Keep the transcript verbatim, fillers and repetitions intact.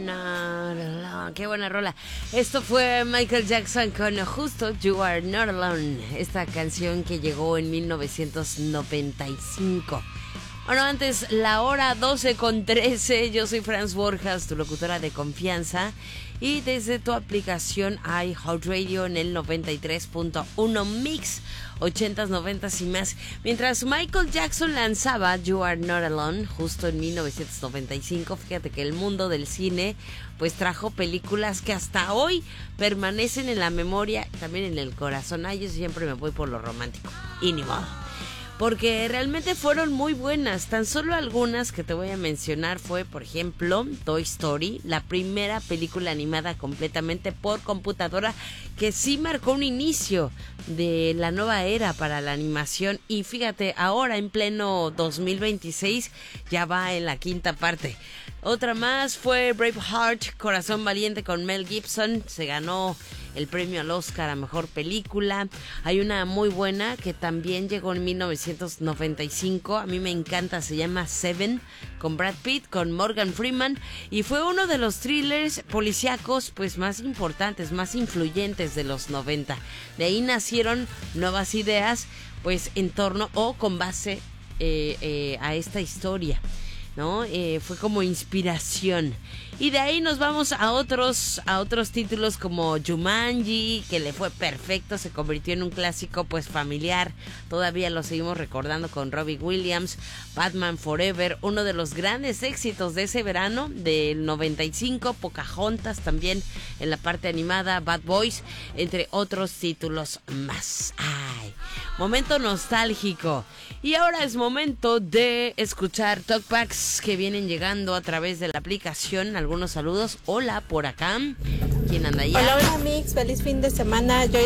Not Alone. Qué buena rola. Esto fue Michael Jackson con justo You Are Not Alone. Esta canción que llegó en mil novecientos noventa y cinco. Bueno, antes, la hora doce con trece. Yo soy Franz Borjas, tu locutora de confianza. Y desde tu aplicación iHeartRadio en el noventa y tres punto uno Mix, ochentas, noventas y más. Mientras Michael Jackson lanzaba You Are Not Alone justo en mil novecientos noventa y cinco, fíjate que el mundo del cine pues trajo películas que hasta hoy permanecen en la memoria, también en el corazón. Ay, yo siempre me voy por lo romántico. Y ni modo. Porque realmente fueron muy buenas. Tan solo algunas que te voy a mencionar fue, por ejemplo, Toy Story, la primera película animada completamente por computadora que sí marcó un inicio de la nueva era para la animación. Y fíjate, ahora en pleno dos mil veintiséis ya va en la quinta parte. Otra más fue Braveheart, Corazón Valiente con Mel Gibson. Se ganó el premio al Oscar a Mejor Película. Hay una muy buena que también llegó en mil novecientos noventa y cinco. A mí me encanta, se llama Seven, con Brad Pitt, con Morgan Freeman. Y fue uno de los thrillers policíacos pues más importantes, más influyentes de los noventa. De ahí nacieron nuevas ideas pues en torno o con base eh, eh, a esta historia, ¿no? Eh, fue como inspiración. Y de ahí nos vamos a otros a otros títulos como Jumanji, que le fue perfecto, se convirtió en un clásico pues familiar. Todavía lo seguimos recordando con Robbie Williams. Batman Forever, uno de los grandes éxitos de ese verano del noventa y cinco. Pocahontas también en la parte animada. Bad Boys, entre otros títulos más. Ay, momento nostálgico. Y ahora es momento de escuchar talkbacks que vienen llegando a través de la aplicación. Algunos saludos. Hola, por acá. ¿Quién anda allá? Hola, hola, Mix. Feliz fin de semana. Yo